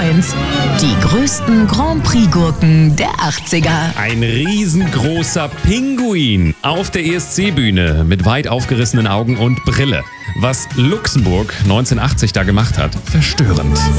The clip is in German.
Points. Die größten Grand Prix-Gurken der 80er. Ein riesengroßer Pinguin auf der ESC-Bühne mit weit aufgerissenen Augen und Brille. Was Luxemburg 1980 da gemacht hat, verstörend.